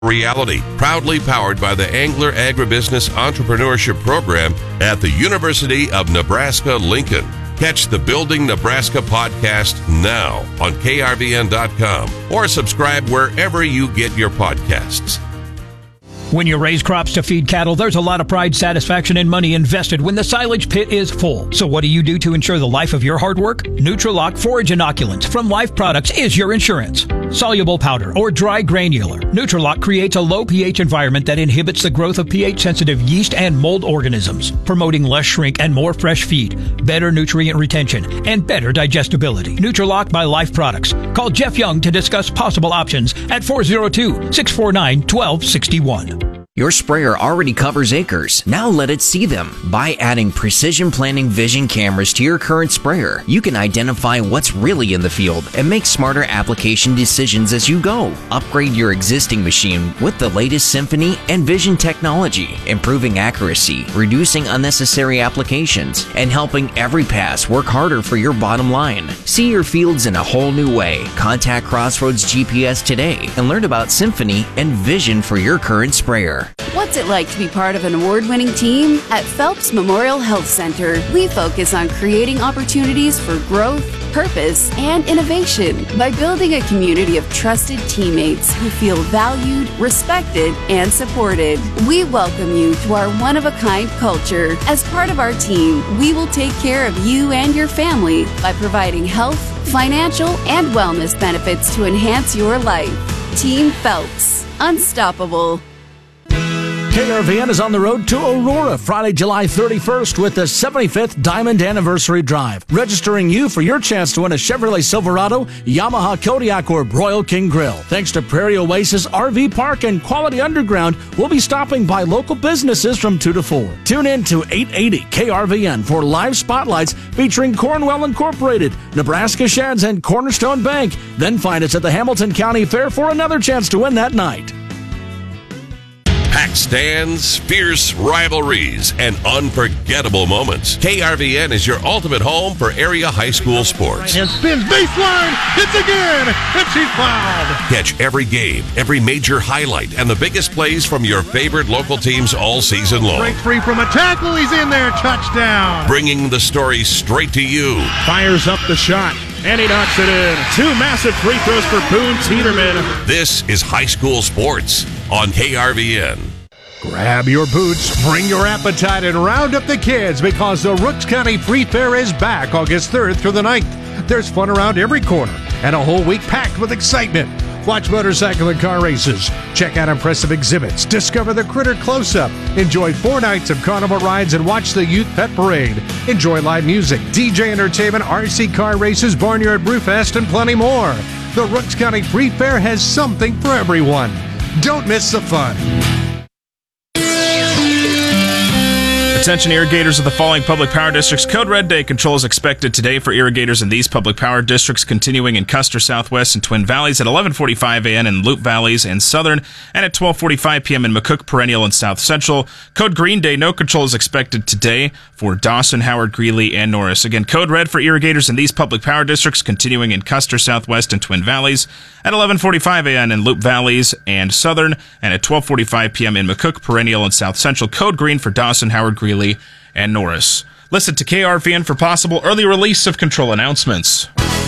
Reality, proudly powered by the Angler Agribusiness Entrepreneurship Program at the University of Nebraska-Lincoln. Catch the Building Nebraska podcast now on krvn.com or subscribe wherever you get your podcasts. When you raise crops to feed cattle, there's a lot of pride, satisfaction, and money invested when the silage pit is full. So what do you do to ensure the life of your hard work? Nutrilock Forage Inoculants from Life Products is your insurance. Soluble powder or dry granular, Nutrilock creates a low pH environment that inhibits the growth of pH-sensitive yeast and mold organisms, promoting less shrink and more fresh feed, better nutrient retention, and better digestibility. Nutrilock by Life Products. Call Jeff Young to discuss possible options at 402-649-1261. Your sprayer already covers acres. Now let it see them. By adding Precision Planning Vision cameras to your current sprayer, you can identify what's really in the field and make smarter application decisions as you go. Upgrade your existing machine with the latest Symphony and Vision technology, improving accuracy, reducing unnecessary applications, and helping every pass work harder for your bottom line. See your fields in a whole new way. Contact Crossroads GPS today and learn about Symphony and Vision for your current sprayer. What's it like to be part of an award-winning team? At Phelps Memorial Health Center, we focus on creating opportunities for growth, purpose, and innovation by building a community of trusted teammates who feel valued, respected, and supported. We welcome you to our one-of-a-kind culture. As part of our team, we will take care of you and your family by providing health, financial, and wellness benefits to enhance your life. Team Phelps. Unstoppable. KRVN is on the road to Aurora Friday, July 31st with the 75th Diamond Anniversary Drive, registering you for your chance to win a Chevrolet Silverado, Yamaha Kodiak, or Broil King Grill. Thanks to Prairie Oasis RV Park and Quality Underground, we'll be stopping by local businesses from 2 to 4. Tune in to 880 KRVN for live spotlights featuring Cornwell Incorporated, Nebraska Sheds, and Cornerstone Bank. Then find us at the Hamilton County Fair for another chance to win that night. Packed stands, fierce rivalries, and unforgettable moments. KRVN is your ultimate home for area high school sports. And spins baseline, hits again, and she's fouled. Catch every game, every major highlight, and the biggest plays from your favorite local teams all season long. Break free from a tackle, he's in there, touchdown. Bringing the story straight to you. Fires up the shot, and he knocks it in. 2 massive free throws for Boone Teeterman. This is high school sports on KRVN. Grab your boots, bring your appetite, and round up the kids because the Rooks County Free Fair is back August 3rd through the 9th. There's fun around every corner and a whole week packed with excitement. Watch motorcycle and car races, check out impressive exhibits, discover the Critter Close-Up, enjoy 4 nights of carnival rides, and watch the Youth Pet Parade. Enjoy live music, DJ entertainment, RC car races, Barnyard Brewfest, and plenty more. The Rooks County Free Fair has something for everyone. Don't miss the fun. Attention irrigators of the following public power districts. Code Red Day control is expected today for irrigators in these public power districts, continuing in Custer Southwest and Twin Valleys at 11:45 a.m. in Loup Valleys and Southern, and at 12:45 p.m. in McCook, Perennial, and South Central. Code Green Day, no control is expected today for Dawson, Howard, Greeley, and Norris. Again, Code Red for irrigators in these public power districts, continuing in Custer Southwest and Twin Valleys at 11:45 a.m. in Loup Valleys and Southern, and at 12:45 p.m. in McCook, Perennial, and South Central. Code Green for Dawson, Howard, Greeley, and Norris. Listen to KRVN for possible early release of control announcements.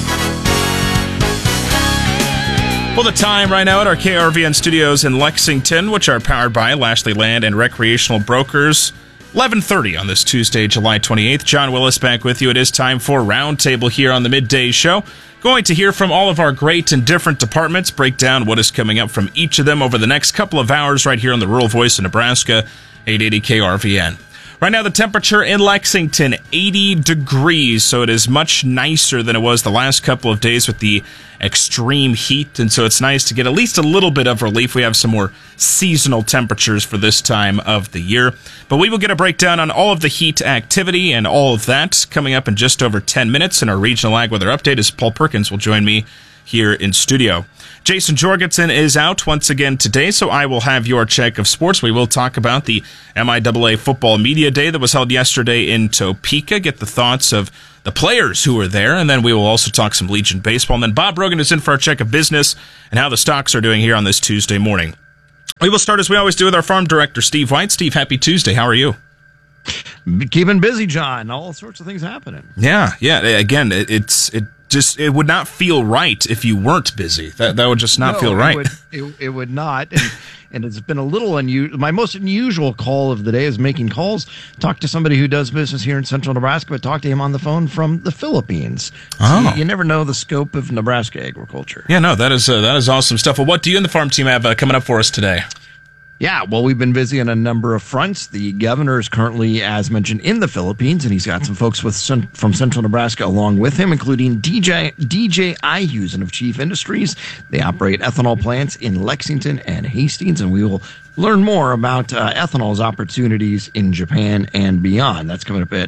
Well, the time right now at our KRVN studios in Lexington, which are powered by Lashley Land and Recreational Brokers, 11:30 on this Tuesday, July 28th. John Willis back with you. It is time for Roundtable here on the Midday Show. Going to hear from all of our great and different departments, break down what is coming up from each of them over the next couple of hours right here on the Rural Voice of Nebraska, 880 KRVN. Right now, the temperature in Lexington, 80 degrees, so it is much nicer than it was the last couple of days with the extreme heat, and so it's nice to get at least a little bit of relief. We have some more seasonal temperatures for this time of the year, but we will get a breakdown on all of the heat activity and all of that coming up in just over 10 minutes in our regional ag weather update as Paul Perkins will join me here in studio. Jason Jorgensen is out once again today, so I will have your check of sports. We will talk about the MIAA Football Media Day that was held yesterday in Topeka, get the thoughts of the players who were there, and then we will also talk some Legion baseball. And then Bob Rogan is in for our check of business and how the stocks are doing here on this Tuesday morning. We will start as we always do with our farm director, Steve White. Steve, happy Tuesday. How are you? Keeping busy, John. All sorts of things happening. Yeah. Again, it would not feel right if you weren't busy. That would just not feel right. It would not. And it's been a little unusual. My most unusual call of the day is making calls. Talk to somebody who does business here in central Nebraska, but talk to him on the phone from the Philippines. Oh. So you never know the scope of Nebraska agriculture. Yeah, no, that is awesome stuff. Well, what do you and the farm team have coming up for us today? Yeah, well, we've been busy on a number of fronts. The governor is currently, as mentioned, in the Philippines, and he's got some folks from central Nebraska along with him, including DJ Ihusen of Chief Industries. They operate ethanol plants in Lexington and Hastings, and we will learn more about ethanol's opportunities in Japan and beyond. That's coming up at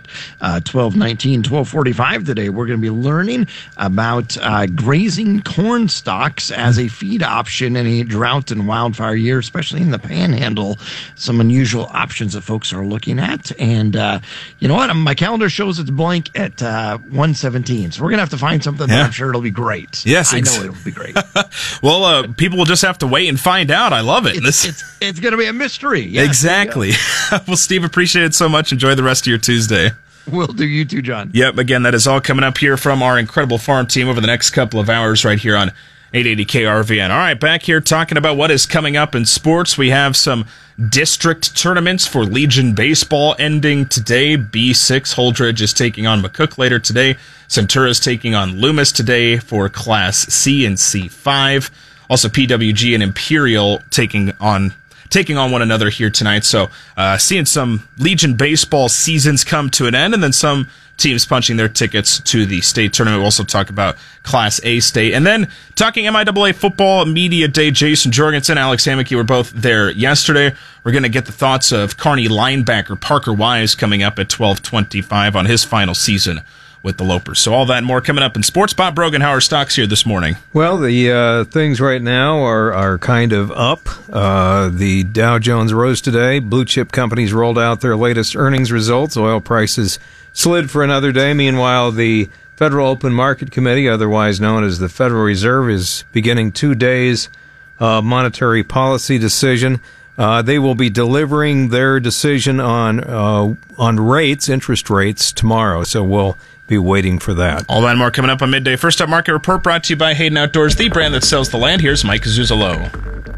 12:45 today. We're going to be learning about grazing corn stalks as a feed option in a drought and wildfire year, especially in the Panhandle. Some unusual options that folks are looking at. And you know what? My calendar shows it's blank at 1:17. So we're going to have to find something that I'm sure it'll be great. Yes, I know it'll be great. Well, people will just have to wait and find out. I love it. It's going to be a mystery. Yes, exactly. Well, Steve, appreciate it so much. Enjoy the rest of your Tuesday. Will do. You too, John. Yep. Again, that is all coming up here from our incredible farm team over the next couple of hours right here on 880 KRVN. All right, back here talking about what is coming up in sports. We have some district tournaments for Legion Baseball ending today. B6 Holdridge is taking on McCook later today. Centura is taking on Loomis today for Class C and C5. Also, PWG and Imperial taking on one another here tonight. So seeing some Legion baseball seasons come to an end, and then some teams punching their tickets to the state tournament. We'll also talk about Class A state. And then talking MIAA football media day, Jason Jorgensen, Alex Hammocky were both there yesterday. We're going to get the thoughts of Kearney linebacker Parker Wise coming up at 12:25 on his final season with the Lopers. So all that and more coming up in sports. Bob Brogan, how are stocks here this morning? Well, the things right now are kind of up. The Dow Jones rose today. Blue chip companies rolled out their latest earnings results. Oil prices slid for another day. Meanwhile, the Federal Open Market Committee, otherwise known as the Federal Reserve, is beginning 2 days monetary policy decision. They will be delivering their decision on rates, interest rates, tomorrow. So we'll be waiting for that. All that and more coming up on Midday. First Up Market Report brought to you by Hayden Outdoors, the brand that sells the land. Here's Mike Zuzalo.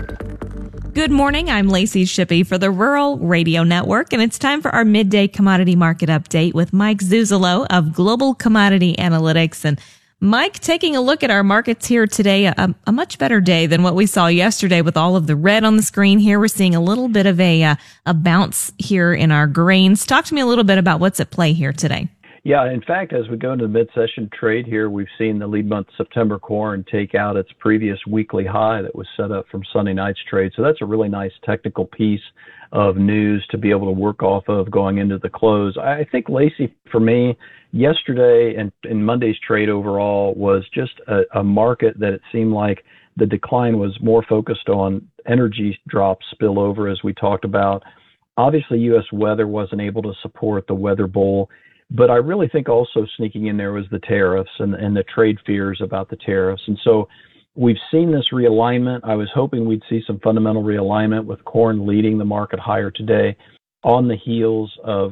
Good morning. I'm Lacey Shippey for the Rural Radio Network, and it's time for our Midday Commodity Market Update with Mike Zuzalo of Global Commodity Analytics. And Mike, taking a look at our markets here today, a much better day than what we saw yesterday with all of the red on the screen here. We're seeing a little bit of a bounce here in our grains. Talk to me a little bit about what's at play here today. Yeah, in fact, as we go into the mid-session trade here, we've seen the lead month September corn take out its previous weekly high that was set up from Sunday night's trade. So that's a really nice technical piece of news to be able to work off of going into the close. I think, Lacey, for me, yesterday and Monday's trade overall was just a market that it seemed like the decline was more focused on energy drop spillover, as we talked about. Obviously, U.S. weather wasn't able to support the weather bull. But I really think also sneaking in there was the tariffs and the trade fears about the tariffs. And so we've seen this realignment. I was hoping we'd see some fundamental realignment with corn leading the market higher today on the heels of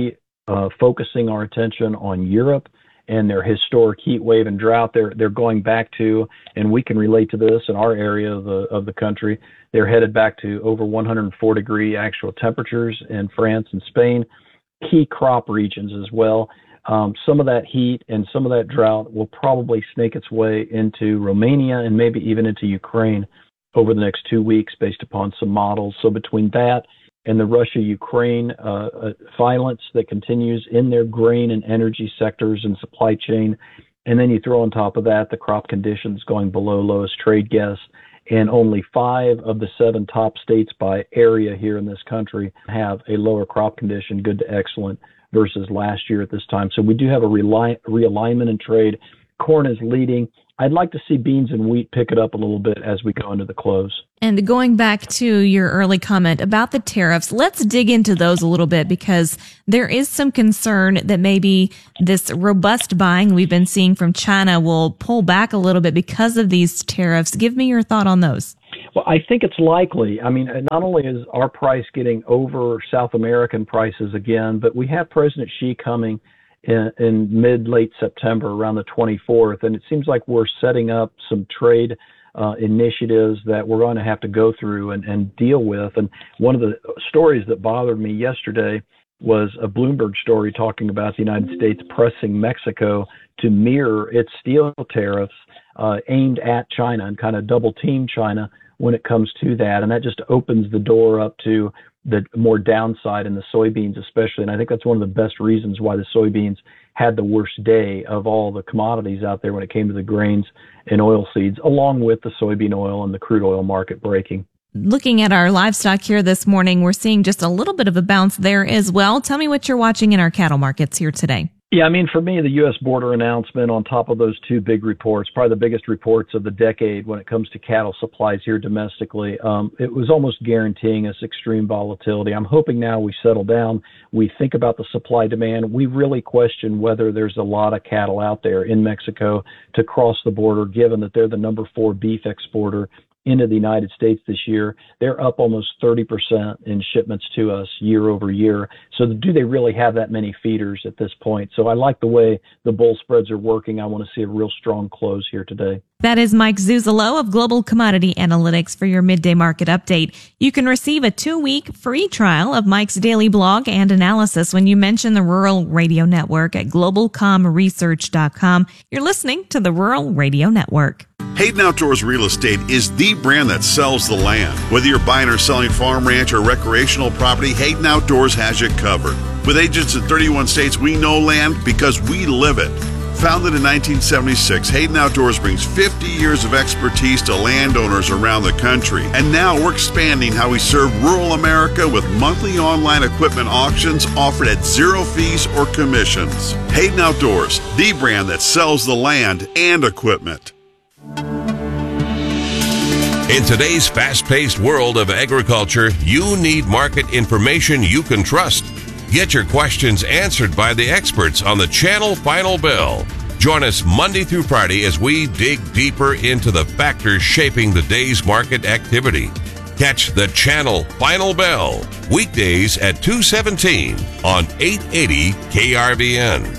focusing our attention on Europe and their historic heat wave and drought. They're going back to, and we can relate to this in our area of the country, they're headed back to over 104 degree actual temperatures in France and Spain. Key crop regions as well. Some of that heat and some of that drought will probably snake its way into Romania and maybe even into Ukraine over the next 2 weeks based upon some models. So between that and the Russia-Ukraine violence that continues in their grain and energy sectors and supply chain, and then you throw on top of that the crop conditions going below lowest trade guess, and only 5 of the 7 top states by area here in this country have a lower crop condition, good to excellent, versus last year at this time. So we do have a realignment in trade. Corn is leading. I'd like to see beans and wheat pick it up a little bit as we go into the close. And going back to your early comment about the tariffs, let's dig into those a little bit because there is some concern that maybe this robust buying we've been seeing from China will pull back a little bit because of these tariffs. Give me your thought on those. Well, I think it's likely. I mean, not only is our price getting over South American prices again, but we have President Xi coming in mid-late September, around the 24th, and it seems like we're setting up some trade initiatives that we're going to have to go through and deal with. And one of the stories that bothered me yesterday was a Bloomberg story talking about the United States pressing Mexico to mirror its steel tariffs aimed at China and kind of double team China when it comes to that. And that just opens the door up to the more downside in the soybeans especially. And I think that's one of the best reasons why the soybeans had the worst day of all the commodities out there when it came to the grains and oilseeds, along with the soybean oil and the crude oil market breaking. Looking at our livestock here this morning, we're seeing just a little bit of a bounce there as well. Tell me what you're watching in our cattle markets here today. Yeah, I mean, for me, the U.S. border announcement on top of those two big reports, probably the biggest reports of the decade when it comes to cattle supplies here domestically, it was almost guaranteeing us extreme volatility. I'm hoping now we settle down, we think about the supply demand. We really question whether there's a lot of cattle out there in Mexico to cross the border, given that they're the number 4 beef exporter into the United States this year. They're up almost 30% in shipments to us year over year. So do they really have that many feeders at this point? So I like the way the bull spreads are working. I want to see a real strong close here today. That is Mike Zuzolo of Global Commodity Analytics for your midday market update. You can receive a 2-week free trial of Mike's daily blog and analysis when you mention the Rural Radio Network at globalcomresearch.com. You're listening to the Rural Radio Network. Hayden Outdoors Real Estate is the brand that sells the land. Whether you're buying or selling farm, ranch, or recreational property, Hayden Outdoors has you covered. With agents in 31 states, we know land because we live it. Founded in 1976, Hayden Outdoors brings 50 years of expertise to landowners around the country. And now we're expanding how we serve rural America with monthly online equipment auctions offered at 0 fees or commissions. Hayden Outdoors, the brand that sells the land and equipment. In today's fast-paced world of agriculture, you need market information you can trust. Get your questions answered by the experts on the Channel Final Bell. Join us Monday through Friday as we dig deeper into the factors shaping the day's market activity. Catch the Channel Final Bell weekdays at 2:17 on 880 KRVN.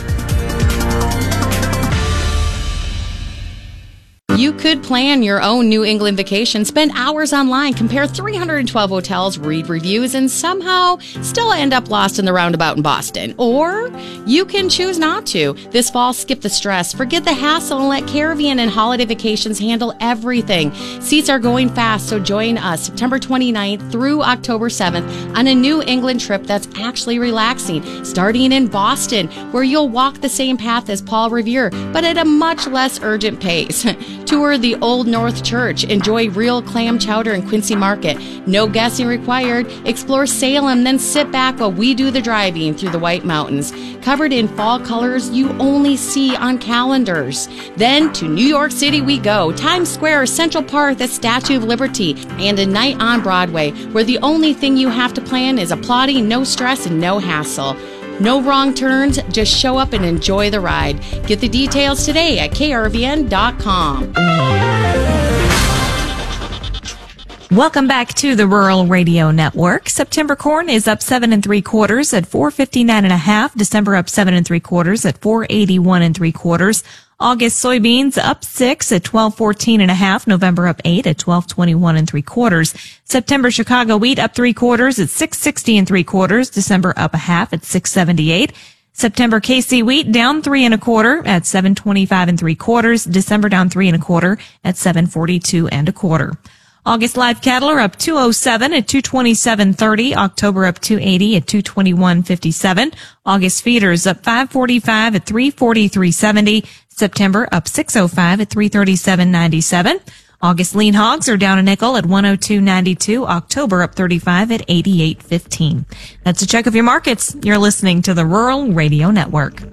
You could plan your own New England vacation, spend hours online, compare 312 hotels, read reviews, and somehow still end up lost in the roundabout in Boston. Or you can choose not to. This fall, skip the stress, forget the hassle, and let Caribbean and Holiday Vacations handle everything. Seats are going fast, so join us September 29th through October 7th on a New England trip that's actually relaxing, starting in Boston, where you'll walk the same path as Paul Revere, but at a much less urgent pace. Tour the Old North Church. Enjoy real clam chowder in Quincy Market. No guessing required. Explore Salem, then sit back while we do the driving through the White Mountains. Covered in fall colors you only see on calendars. Then to New York City we go. Times Square, Central Park, the Statue of Liberty, and a night on Broadway, where the only thing you have to plan is applauding, no stress, and no hassle. No wrong turns, just show up and enjoy the ride. Get the details today at krvn.com. Welcome back to the Rural Radio Network. September corn is up 7 3/4 at 459 1/2. December up 7 3/4 at 481 3/4. August soybeans up 6 at 1214 1/2. November up 8 at 1221 3/4. September Chicago wheat up 3/4 at 660 3/4. December up 1/2 at 678. September KC wheat down 3 1/4 at 725 3/4. December down 3 1/4 at 742 1/4. August live cattle are up 207 at 227.30. October up 280 at 221.57. August feeders up 545 at 343.70. September up 605 at 337.97. August lean hogs are down a nickel at 102.92. October up 35 at 88.15. That's a check of your markets. You're listening to the Rural Radio Network.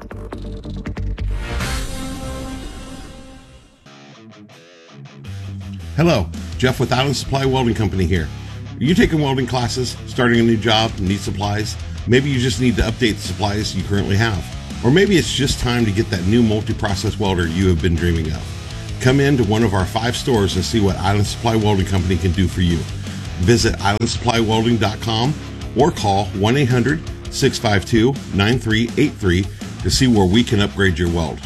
Hello, Jeff with Island Supply Welding Company here. Are you taking welding classes, starting a new job, and need supplies? Maybe you just need to update the supplies you currently have. Or maybe it's just time to get that new multi-process welder you have been dreaming of. Come into one of our 5 stores and see what Island Supply Welding Company can do for you. Visit islandsupplywelding.com or call 1-800-652-9383 to see where we can upgrade your weld.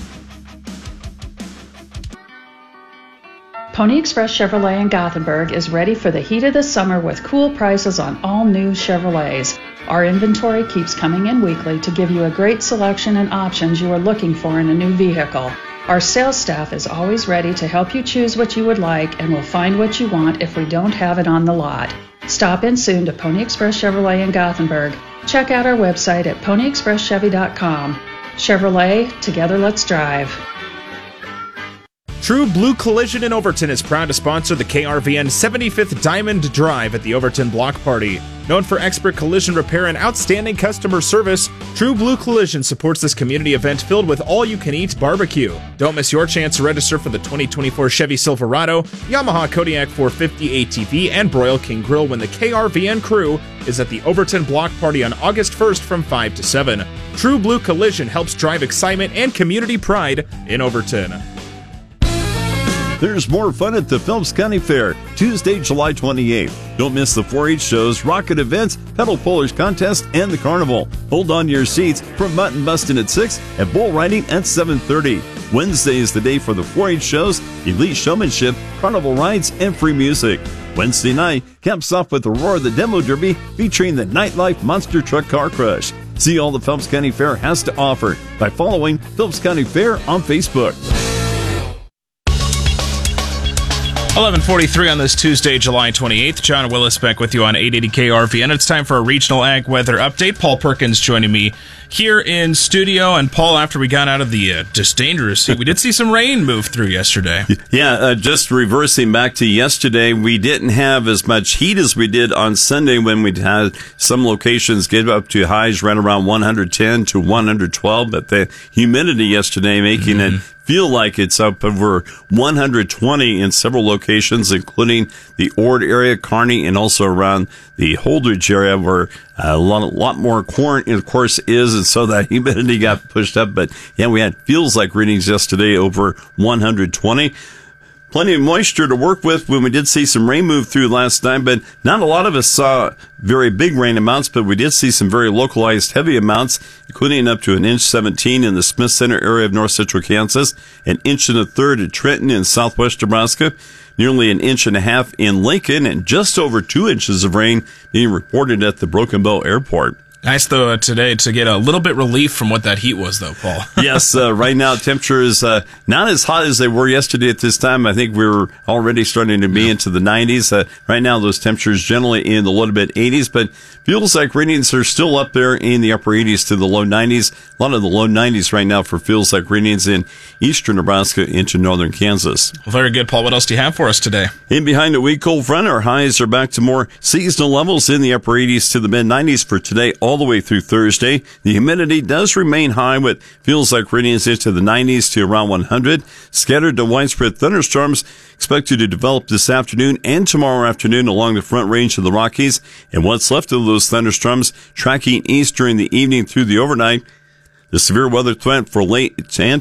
Pony Express Chevrolet in Gothenburg is ready for the heat of the summer with cool prices on all new Chevrolets. Our inventory keeps coming in weekly to give you a great selection and options you are looking for in a new vehicle. Our sales staff is always ready to help you choose what you would like and will find what you want if we don't have it on the lot. Stop in soon to Pony Express Chevrolet in Gothenburg. Check out our website at ponyexpresschevy.com. Chevrolet, together let's drive. True Blue Collision in Overton is proud to sponsor the KRVN 75th Diamond Drive at the Overton Block Party. Known for expert collision repair and outstanding customer service, True Blue Collision supports this community event filled with all-you-can-eat barbecue. Don't miss your chance to register for the 2024 Chevy Silverado, Yamaha Kodiak 450 ATV, and Broil King Grill when the KRVN crew is at the Overton Block Party on August 1st from 5 to 7. True Blue Collision helps drive excitement and community pride in Overton. There's more fun at the Phelps County Fair, Tuesday, July 28th. Don't miss the 4-H shows, rocket events, pedal pullers contest, and the carnival. Hold on to your seats for mutton busting at 6 and bull riding at 7:30. Wednesday is the day for the 4-H shows, elite showmanship, carnival rides, and free music. Wednesday night caps off with Aurora the Demo Derby featuring the Nightlife Monster Truck Car Crush. See all the Phelps County Fair has to offer by following Phelps County Fair on Facebook. 11:43 on this Tuesday, July 28th. John Willis back with you on 880 KRVN. It's time for a regional ag weather update. Paul Perkins joining me here in studio. And Paul, after we got out of the just dangerous heat, we did see some rain move through yesterday. Yeah, just reversing back to yesterday, we didn't have as much heat as we did on Sunday when we had some locations get up to highs right around 110 to 112, but the humidity yesterday making it feel like it's up over 120 in several locations, including the Ord area, Kearney, and also around the Holdridge area where a lot more corn, of course, is, and so that humidity got pushed up. But yeah, we had feels like readings yesterday over 120. Plenty of moisture to work with when we did see some rain move through last night, but not a lot of us saw very big rain amounts, but we did see some very localized heavy amounts, including up to 1.17 inch in the Smith Center area of north central Kansas, 1 1/3 inch at Trenton in southwest Nebraska, nearly 1.5 inches in Lincoln, and just over 2 inches of rain being reported at the Broken Bow Airport. Nice, though, today to get a little bit relief from what that heat was, though, Paul. Yes, right now temperature is not as hot as they were yesterday at this time. I think we were already starting to be into the 90s. Right now, those temperatures generally in the low to mid 80s, but feels like readings are still up there in the upper 80s to the low 90s. A lot of the low 90s right now for feels like readings in eastern Nebraska into northern Kansas. Well, very good, Paul. What else do you have for us today? In behind a weak cold front, our highs are back to more seasonal levels in the upper 80s to the mid 90s for today, all the way through Thursday. The humidity does remain high with feels like readings into the 90s to around 100. Scattered to widespread thunderstorms expected to develop this afternoon and tomorrow afternoon along the front range of the Rockies. And what's left of those thunderstorms tracking east during the evening through the overnight. The severe weather threat for late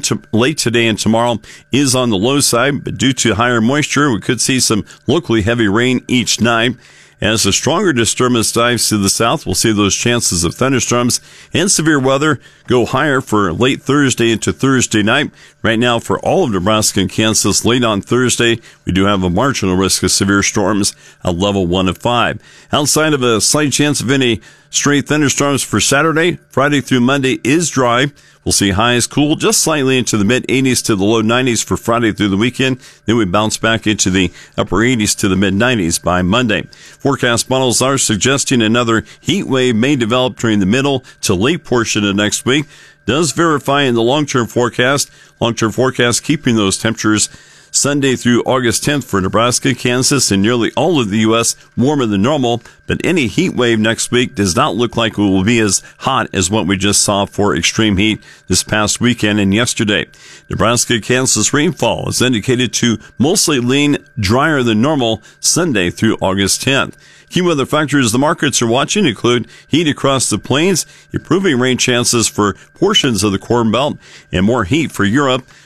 today and tomorrow is on the low side, but due to higher moisture, we could see some locally heavy rain each night. As a stronger disturbance dives to the south, we'll see those chances of thunderstorms and severe weather go higher for late Thursday into Thursday night. Right now, for all of Nebraska and Kansas, late on Thursday, we do have a marginal risk of severe storms at level 1 of 5. Outside of a slight chance of any stray thunderstorms for Saturday, Friday through Monday is dry. We'll see highs cool just slightly into the mid-80s to the low 90s for Friday through the weekend. Then we bounce back into the upper 80s to the mid-90s by Monday. Forecast models are suggesting another heat wave may develop during the middle to late portion of next week. Does verify in the long-term forecast. Long-term forecast keeping those temperatures Sunday through August 10th for Nebraska, Kansas, and nearly all of the U.S. warmer than normal, but any heat wave next week does not look like it will be as hot as what we just saw for extreme heat this past weekend and yesterday. Nebraska, Kansas rainfall is indicated to mostly lean drier than normal Sunday through August 10th. Key weather factors the markets are watching include heat across the plains, improving rain chances for portions of the Corn Belt, and more heat for Europe.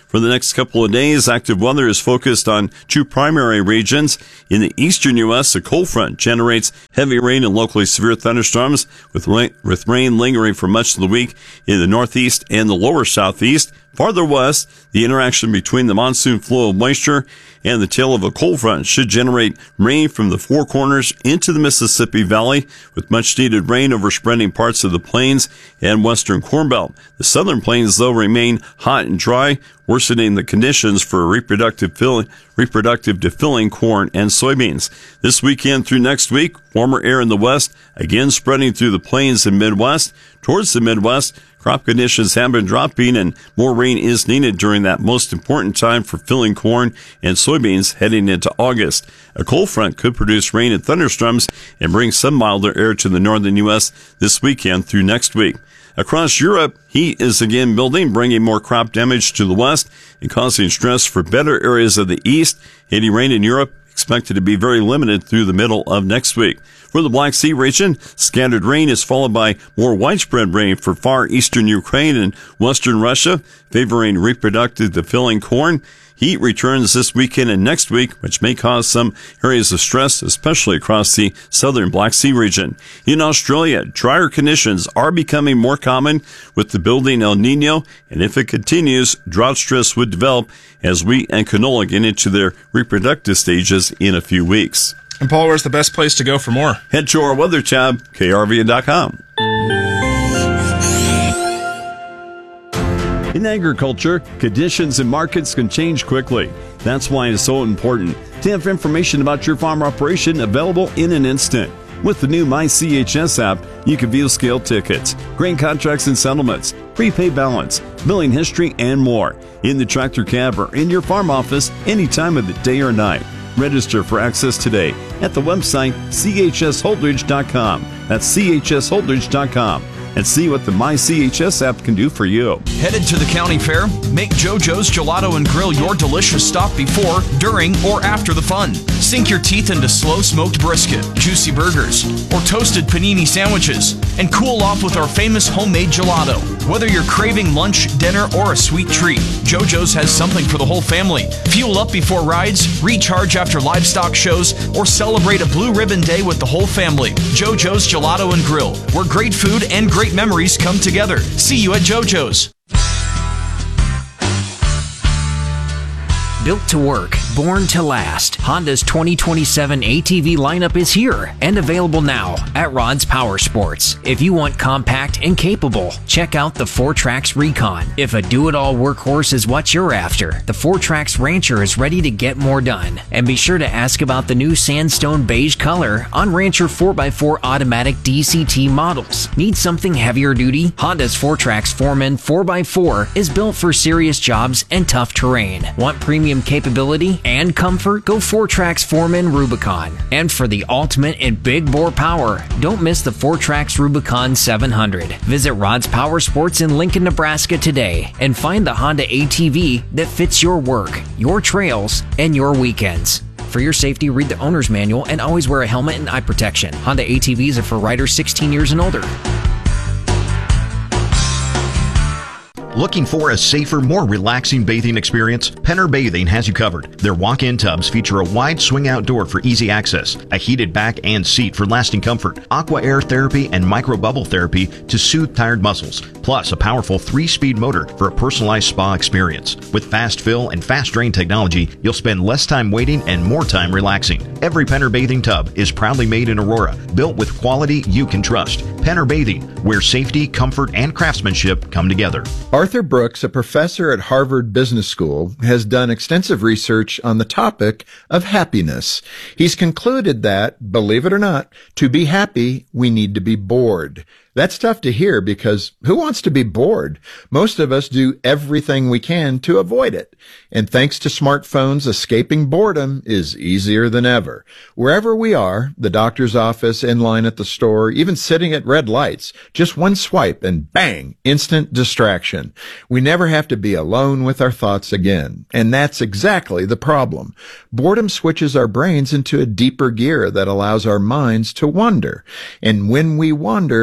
For the next couple of days, active weather is focused on two primary regions. In the eastern U.S., a cold front generates heavy rain and locally severe thunderstorms, with rain lingering for much of the week in the northeast and the lower southeast. Farther west, the interaction between the monsoon flow of moisture and the tail of a cold front should generate rain from the Four Corners into the Mississippi Valley, with much needed rain overspreading parts of the plains and western Corn Belt. The southern plains, though, remain hot and dry, worsening the conditions for reproductive to filling corn and soybeans. This weekend through next week, warmer air in the west, again spreading through the plains and Midwest. Towards the Midwest, crop conditions have been dropping and more rain is needed during that most important time for filling corn and soybeans heading into August. A cold front could produce rain and thunderstorms and bring some milder air to the northern U.S. this weekend through next week. Across Europe, heat is again building, bringing more crop damage to the west and causing stress for better areas of the east. Any rain in Europe expected to be very limited through the middle of next week. For the Black Sea region, scattered rain is followed by more widespread rain for far eastern Ukraine and western Russia, favoring reproductive to filling corn. Heat returns this weekend and next week, which may cause some areas of stress, especially across the southern Black Sea region. In Australia, drier conditions are becoming more common with the building El Nino, and if it continues, drought stress would develop as wheat and canola get into their reproductive stages in a few weeks. And Paul, where's the best place to go for more? Head to our weather tab, krvn.com. In agriculture, conditions and markets can change quickly. That's why it's so important to have information about your farm operation available in an instant. With the new MyCHS app, you can view scale tickets, grain contracts and settlements, prepay balance, billing history, and more in the tractor cab or in your farm office any time of the day or night. Register for access today at the website chsholdridge.com. That's chsholdridge.com. And see what the MyCHS app can do for you. Headed to the county fair? Make JoJo's Gelato and Grill your delicious stop before, during, or after the fun. Sink your teeth into slow-smoked brisket, juicy burgers, or toasted panini sandwiches, and cool off with our famous homemade gelato. Whether you're craving lunch, dinner, or a sweet treat, JoJo's has something for the whole family. Fuel up before rides, recharge after livestock shows, or celebrate a Blue Ribbon Day with the whole family. JoJo's Gelato and Grill, where great food and great memories come together. See you at JoJo's. Built to work, born to last, Honda's 2027 ATV lineup is here and available now at Rod's Power Sports. If you want compact and capable, check out the 4Trax Recon. If a do-it-all workhorse is what you're after, the 4Trax Rancher is ready to get more done. And be sure to ask about the new sandstone beige color on Rancher 4x4 automatic DCT models. Need something heavier duty? Honda's 4Trax Foreman 4x4 is built for serious jobs and tough terrain. Want premium capability and comfort? Go 4Trax Foreman Rubicon. And for the ultimate in big bore power, don't miss the 4Trax Rubicon 700. Visit Rod's Power Sports in Lincoln, Nebraska today and find the Honda ATV that fits your work, your trails, and your weekends. For your safety, read the owner's manual and always wear a helmet and eye protection. Honda ATVs are for riders 16 years and older. Looking for a safer, more relaxing bathing experience? Penner Bathing has you covered. Their walk-in tubs feature a wide swing-out door for easy access, a heated back and seat for lasting comfort, aqua air therapy and microbubble therapy to soothe tired muscles, plus a powerful 3-speed motor for a personalized spa experience. With fast fill and fast drain technology, you'll spend less time waiting and more time relaxing. Every Penner Bathing tub is proudly made in Aurora, built with quality you can trust. Penner Bathing, where safety, comfort, and craftsmanship come together. Arthur Brooks, a professor at Harvard Business School, has done extensive research on the topic of happiness. He's concluded that, believe it or not, to be happy, we need to be bored. That's tough to hear because who wants to be bored? Most of us do everything we can to avoid it. And thanks to smartphones, escaping boredom is easier than ever. Wherever we are, the doctor's office, in line at the store, even sitting at red lights, just one swipe and bang, instant distraction. We never have to be alone with our thoughts again. And that's exactly the problem. Boredom switches our brains into a deeper gear that allows our minds to wander. And when we wander, we think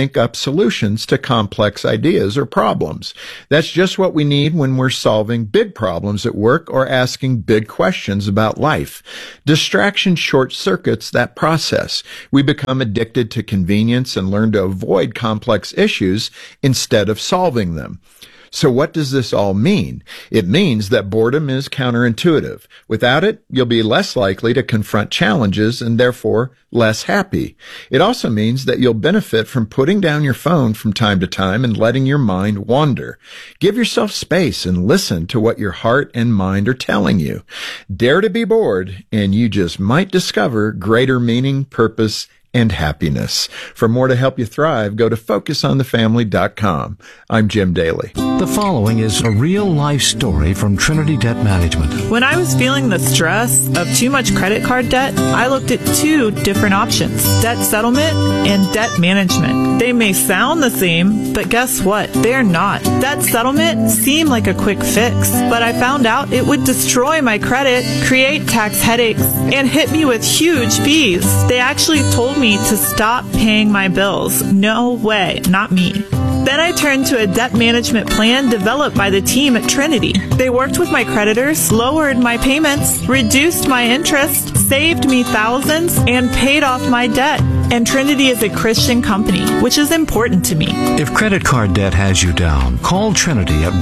think up solutions to complex ideas or problems. That's just what we need when we're solving big problems at work or asking big questions about life. Distraction short circuits that process. We become addicted to convenience and learn to avoid complex issues instead of solving them. So what does this all mean? It means that boredom is counterintuitive. Without it, you'll be less likely to confront challenges and therefore less happy. It also means that you'll benefit from putting down your phone from time to time and letting your mind wander. Give yourself space and listen to what your heart and mind are telling you. Dare to be bored, and you just might discover greater meaning, purpose, and happiness. For more to help you thrive, go to focusonthefamily.com. I'm Jim Daly. The following is a real-life story from Trinity Debt Management. When I was feeling the stress of too much credit card debt, I looked at two different options: debt settlement and debt management. They may sound the same, but guess what? They're not. Debt settlement seemed like a quick fix, but I found out it would destroy my credit, create tax headaches, and hit me with huge fees. They actually told me to stop paying my bills. No way, not me. Then I turned to a debt management plan developed by the team at Trinity. They worked with my creditors, lowered my payments, reduced my interest, saved me thousands, and paid off my debt. And Trinity is a Christian company, which is important to me. If credit card debt has you down, call Trinity at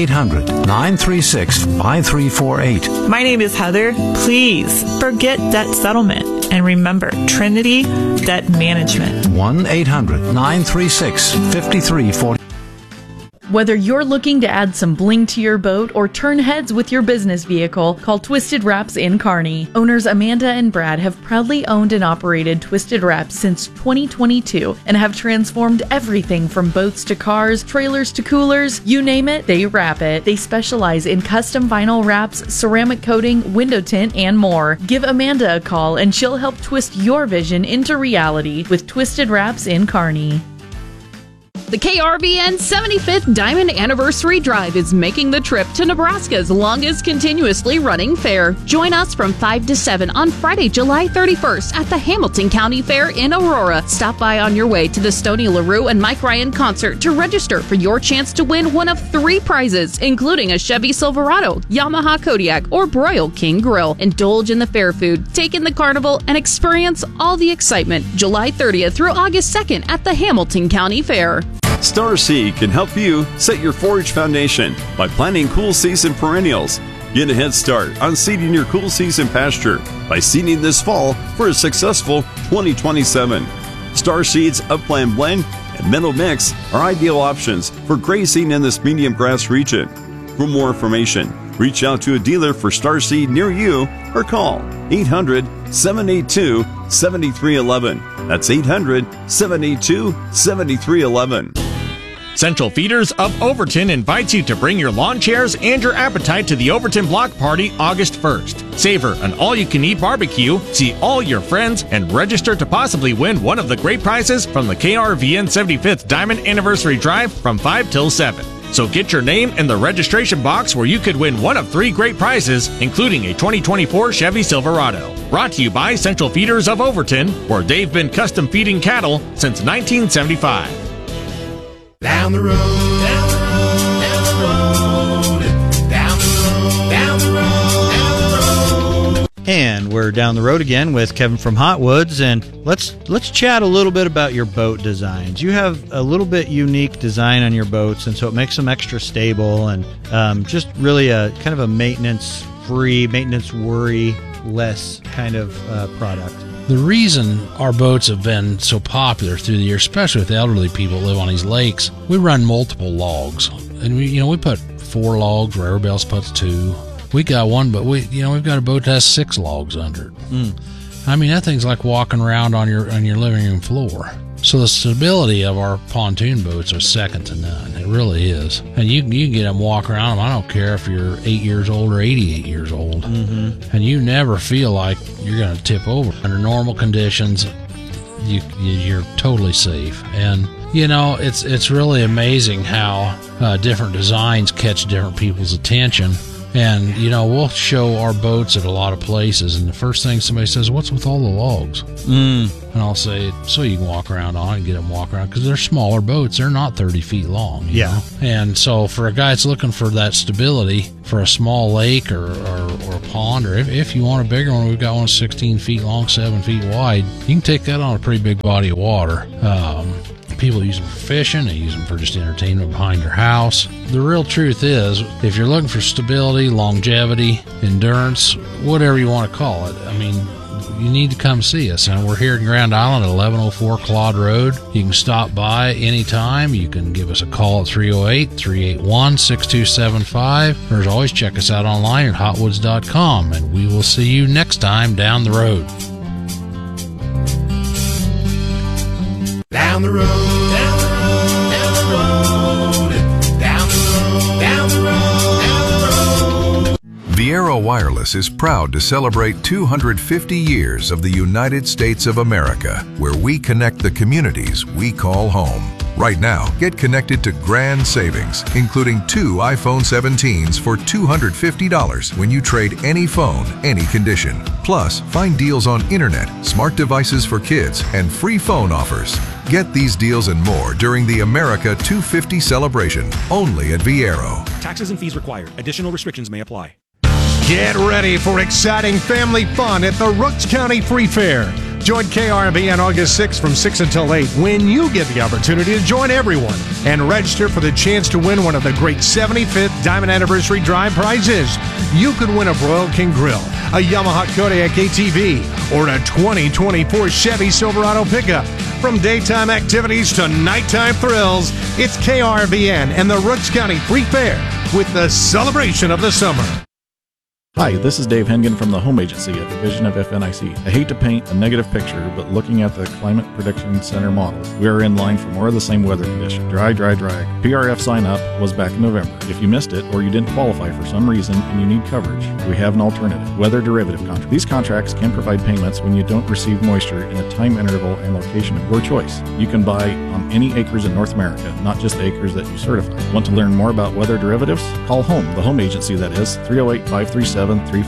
1-800-936-5348. My name is Heather. Please forget debt settlement. And remember, Trinity Debt Management. 1-800-936-5348. Whether you're looking to add some bling to your boat or turn heads with your business vehicle, call Twisted Wraps in Kearney. Owners Amanda and Brad have proudly owned and operated Twisted Wraps since 2022 and have transformed everything from boats to cars, trailers to coolers, you name it, they wrap it. They specialize in custom vinyl wraps, ceramic coating, window tint, and more. Give Amanda a call and she'll help twist your vision into reality with Twisted Wraps in Kearney. The KRVN 75th Diamond Anniversary Drive is making the trip to Nebraska's longest continuously running fair. Join us from 5 to 7 on Friday, July 31st at the Hamilton County Fair in Aurora. Stop by on your way to the Stoney LaRue and Mike Ryan concert to register for your chance to win one of 3 prizes, including a Chevy Silverado, Yamaha Kodiak, or Broil King Grill. Indulge in the fair food, take in the carnival, and experience all the excitement July 30th through August 2nd at the Hamilton County Fair. Star Seed can help you set your forage foundation by planting cool season perennials. Get a head start on seeding your cool season pasture by seeding this fall for a successful 2027. Star Seed's Upland Blend and Meadow Mix are ideal options for grazing in this medium grass region. For more information, reach out to a dealer for Star Seed near you or call 800-782-7311. That's 800-782-7311. Central Feeders of Overton invites you to bring your lawn chairs and your appetite to the Overton Block Party August 1st. Savor an all-you-can-eat barbecue, see all your friends, and register to possibly win one of the great prizes from the KRVN 75th Diamond Anniversary Drive from 5 till 7. So get your name in the registration box where you could win one of 3 great prizes, including a 2024 Chevy Silverado. Brought to you by Central Feeders of Overton, where they've been custom feeding cattle since 1975. Down the road, down the road, down the road, down the road, down the road, down the road. And we're down the road again with Kevin from Hot Woods, and let's chat a little bit about your boat designs. You have a little bit unique design on your boats, and so it makes them extra stable and just really a kind of a maintenance-free, maintenance-worry-less kind of product. The reason our boats have been so popular through the years, especially with elderly people who live on these lakes, we run multiple logs, and we put 4 logs where everybody else puts 2. We got one, but we've got a boat that has 6 logs under it. I mean, that thing's like walking around on your living room floor. So the stability of our pontoon boats are second to none. It really is. And you can get them walk around them. I don't care if you're 8 years old or 88 years old. Mm-hmm. And you never feel like you're going to tip over. Under normal conditions, you're totally safe. And, it's really amazing how different designs catch different people's attention. And, we'll show our boats at a lot of places, and the first thing somebody says, what's with all the logs? And I'll say, so you can walk around on it and get them walk around, because they're smaller boats. They're not 30 feet long. You know? And so for a guy that's looking for that stability for a small lake or a pond, or if you want a bigger one, we've got one 16 feet long, 7 feet wide. You can take that on a pretty big body of water. People use them for fishing. They use them for just entertainment behind your house. The real truth is, if you're looking for stability, longevity, endurance, whatever you want to call it, you need to come see us. And we're here in Grand Island at 1104 Claude Road. You can stop by anytime. You can give us a call at 308-381-6275. Or as always, check us out online at hotwoods.com. And we will see you next time down the road. Down the road, down the road, down the road, down the road, down the road, down the road. Viero Wireless is proud to celebrate 250 years of the United States of America, where we connect the communities we call home. Right now, get connected to grand savings, including 2 iPhone 17s for $250 when you trade any phone, any condition. Plus, find deals on internet, smart devices for kids, and free phone offers. Get these deals and more during the America 250 celebration, only at Viero. Taxes and fees required. Additional restrictions may apply. Get ready for exciting family fun at the Rooks County Free Fair. Join KRB on August 6th from 6 until 8 when you get the opportunity to join everyone and register for the chance to win one of the great 75th Diamond Anniversary Drive prizes. You could win a Broil King Grill, a Yamaha Kodiak ATV, or a 2024 Chevy Silverado pickup. From daytime activities to nighttime thrills, it's KRVN and the Rooks County Free Fair with the celebration of the summer. Hi, this is Dave Hengen from the Home Agency at Division of FNIC. I hate to paint a negative picture, but looking at the Climate Prediction Center models, we are in line for more of the same weather condition. Dry, dry, dry. PRF sign up was back in November. If you missed it or you didn't qualify for some reason and you need coverage, we have an alternative, weather derivative contract. These contracts can provide payments when you don't receive moisture in a time interval and location of your choice. You can buy on any acres in North America, not just the acres that you certify. Want to learn more about weather derivatives? Call HOME, the home agency that is, 308-537-3511.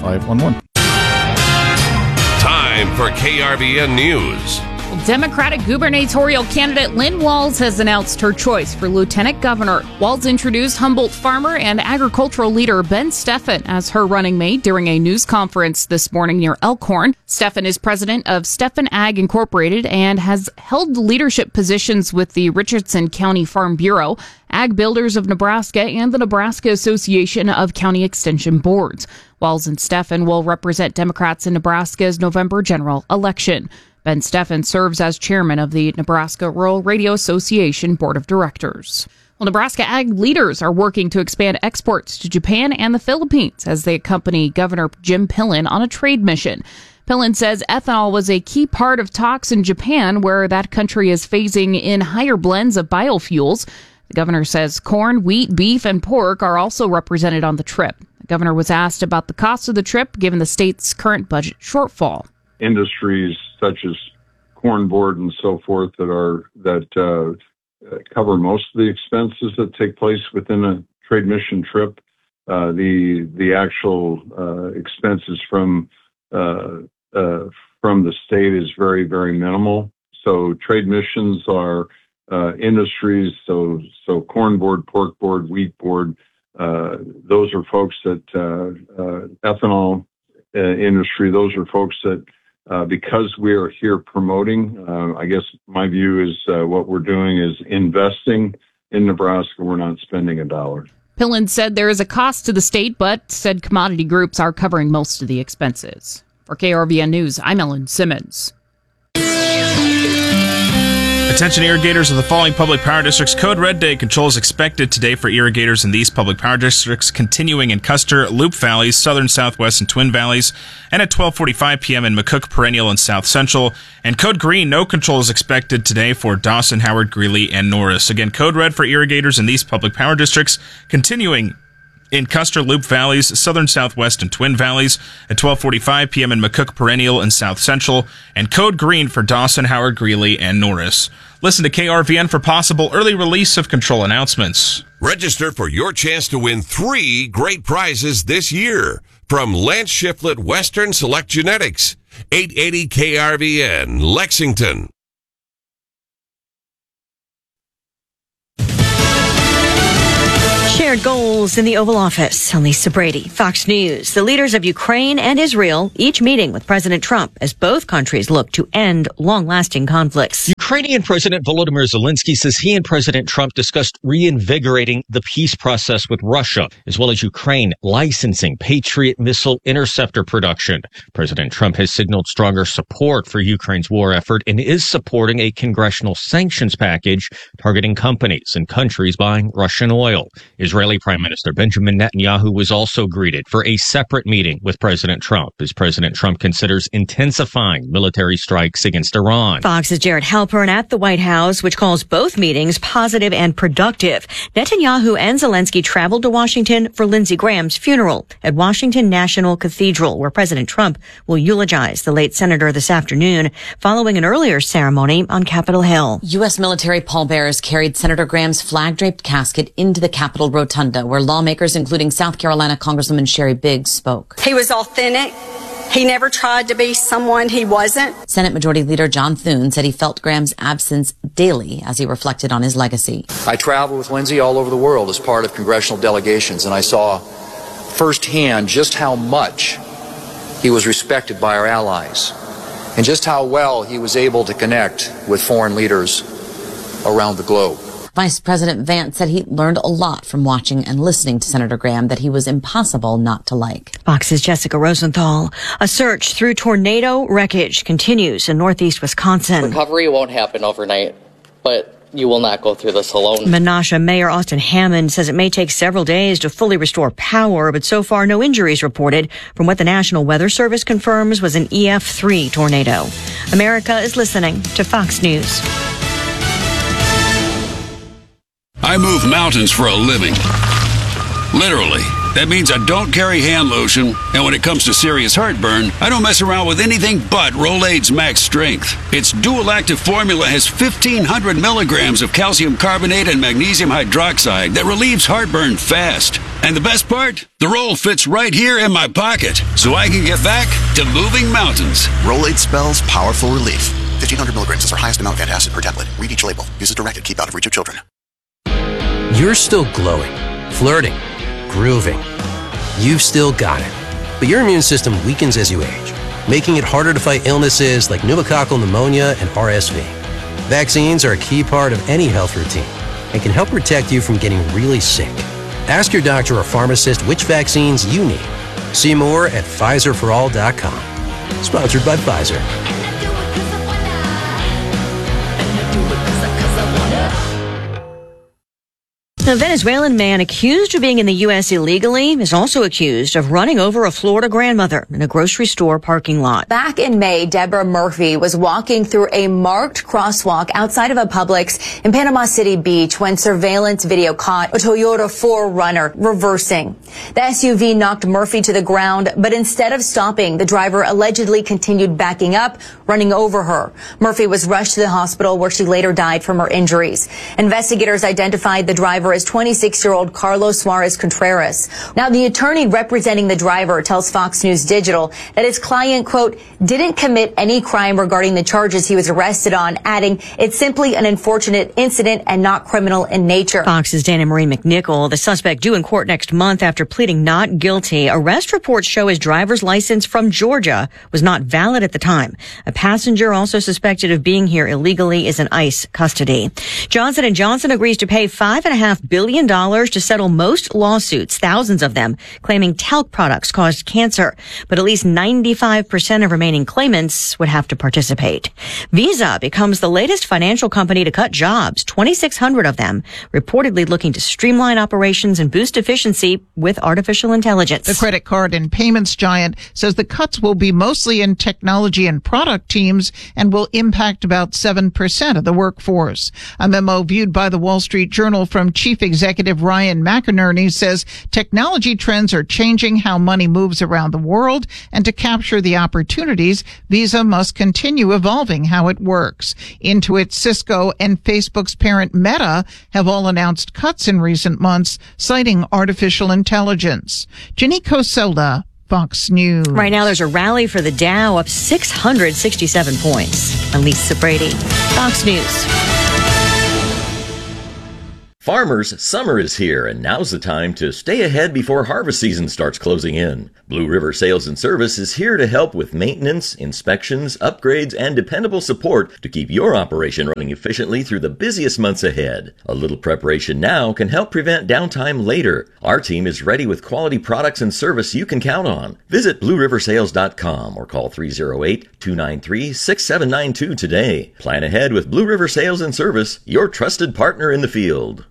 Time for KRVN News. Democratic gubernatorial candidate Lynn Walz has announced her choice for lieutenant governor. Walz introduced Humboldt farmer and agricultural leader Ben Steffen as her running mate during a news conference this morning near Elkhorn. Steffen is president of Steffen Ag Incorporated and has held leadership positions with the Richardson County Farm Bureau, Ag Builders of Nebraska, and the Nebraska Association of County Extension Boards. Walz and Steffen will represent Democrats in Nebraska's November general election. Ben Steffen serves as chairman of the Nebraska Rural Radio Association Board of Directors. Well, Nebraska ag leaders are working to expand exports to Japan and the Philippines as they accompany Governor Jim Pillen on a trade mission. Pillen says ethanol was a key part of talks in Japan, where that country is phasing in higher blends of biofuels. The governor says corn, wheat, beef, and pork are also represented on the trip. The governor was asked about the cost of the trip given the state's current budget shortfall. Industries such as corn board and so forth that cover most of the expenses that take place within a trade mission trip. The actual expenses from the state is very, very minimal. So trade missions are industries. So corn board, pork board, wheat board. Those are folks that ethanol industry. Those are folks that. Because we are here promoting, I guess my view is what we're doing is investing in Nebraska. We're not spending a dollar. Pillen said there is a cost to the state, but said commodity groups are covering most of the expenses. For KRVN News, I'm Ellen Simmons. Attention irrigators of the following public power districts. Code Red Day controls expected today for irrigators in these public power districts, continuing in Custer, Loop Valleys, Southern, Southwest, and Twin Valleys, and at 12:45 p.m. in McCook, Perennial, and South Central. And Code Green, no control is expected today for Dawson, Howard, Greeley, and Norris. Again, Code Red for irrigators in these public power districts, continuing in Custer Loop Valleys, Southern Southwest, and Twin Valleys at 12:45 p.m. in McCook Perennial and South Central, and code green for Dawson, Howard, Greeley, and Norris. Listen to KRVN for possible early release of control announcements. Register for your chance to win 3 great prizes this year from Lance Shiflett Western Select Genetics, 880 KRVN, Lexington. Shared goals in the Oval Office. I'm Lisa Brady, Fox News. The leaders of Ukraine and Israel each meeting with President Trump as both countries look to end long-lasting conflicts. Ukrainian President Volodymyr Zelensky says he and President Trump discussed reinvigorating the peace process with Russia, as well as Ukraine licensing Patriot missile interceptor production. President Trump has signaled stronger support for Ukraine's war effort and is supporting a congressional sanctions package targeting companies and countries buying Russian oil. Israeli Prime Minister Benjamin Netanyahu was also greeted for a separate meeting with President Trump as President Trump considers intensifying military strikes against Iran. Fox's Jared Halpern at the White House, which calls both meetings positive and productive. Netanyahu and Zelensky traveled to Washington for Lindsey Graham's funeral at Washington National Cathedral, where President Trump will eulogize the late senator this afternoon, following an earlier ceremony on Capitol Hill. U.S. military pallbearers carried Senator Graham's flag-draped casket into the Capitol Rotunda, where lawmakers, including South Carolina Congresswoman Sherry Biggs, spoke. He was authentic. He never tried to be someone he wasn't. Senate Majority Leader John Thune said he felt Graham's absence daily as he reflected on his legacy. I traveled with Lindsey all over the world as part of congressional delegations, and I saw firsthand just how much he was respected by our allies and just how well he was able to connect with foreign leaders around the globe. Vice President Vance said he learned a lot from watching and listening to Senator Graham that he was impossible not to like. Fox's Jessica Rosenthal. A search through tornado wreckage continues in northeast Wisconsin. Recovery won't happen overnight, but you will not go through this alone. Menasha Mayor Austin Hammond says it may take several days to fully restore power, but so far no injuries reported from what the National Weather Service confirms was an EF3 tornado. America is listening to Fox News. I move mountains for a living. Literally. That means I don't carry hand lotion, and when it comes to serious heartburn, I don't mess around with anything but Rolaids Max Strength. Its dual-active formula has 1,500 milligrams of calcium carbonate and magnesium hydroxide that relieves heartburn fast. And the best part? The roll fits right here in my pocket, so I can get back to moving mountains. Rolaids spells powerful relief. 1,500 milligrams is our highest amount of antacid per tablet. Read each label. Use as directed. Keep out of reach of children. You're still glowing, flirting, grooving. You've still got it. But your immune system weakens as you age, making it harder to fight illnesses like pneumococcal pneumonia and RSV. Vaccines are a key part of any health routine and can help protect you from getting really sick. Ask your doctor or pharmacist which vaccines you need. See more at PfizerForAll.com. Sponsored by Pfizer. A Venezuelan man accused of being in the U.S. illegally is also accused of running over a Florida grandmother in a grocery store parking lot. Back in May, Deborah Murphy was walking through a marked crosswalk outside of a Publix in Panama City Beach when surveillance video caught a Toyota 4Runner reversing. The SUV knocked Murphy to the ground, but instead of stopping, the driver allegedly continued backing up, running over her. Murphy was rushed to the hospital where she later died from her injuries. Investigators identified the driver as 26-year-old Carlos Suarez Contreras. Now, the attorney representing the driver tells Fox News Digital that his client, quote, didn't commit any crime regarding the charges he was arrested on, adding it's simply an unfortunate incident and not criminal in nature. Fox's Dana Marie McNichol, the suspect due in court next month after pleading not guilty. Arrest reports show his driver's license from Georgia was not valid at the time. A passenger also suspected of being here illegally is in ICE custody. Johnson & Johnson agrees to pay $5.5 billion to settle most lawsuits, thousands of them, claiming talc products caused cancer. But at least 95% of remaining claimants would have to participate. Visa becomes the latest financial company to cut jobs, 2,600 of them, reportedly looking to streamline operations and boost efficiency with artificial intelligence. The credit card and payments giant says the cuts will be mostly in technology and product teams and will impact about 7% of the workforce. A memo viewed by the Wall Street Journal from Chief Chief Executive Ryan McInerney says technology trends are changing how money moves around the world, and to capture the opportunities, Visa must continue evolving how it works. Intuit, Cisco, and Facebook's parent Meta have all announced cuts in recent months, citing artificial intelligence. Janiko Soda, Fox News. Right now, there's a rally for the Dow up 667 points. Elisa Brady, Fox News. Farmers, summer is here, and now's the time to stay ahead before harvest season starts closing in. Blue River Sales and Service is here to help with maintenance, inspections, upgrades, and dependable support to keep your operation running efficiently through the busiest months ahead. A little preparation now can help prevent downtime later. Our team is ready with quality products and service you can count on. Visit BlueRiverSales.com or call 308-293-6792 today. Plan ahead with Blue River Sales and Service, your trusted partner in the field.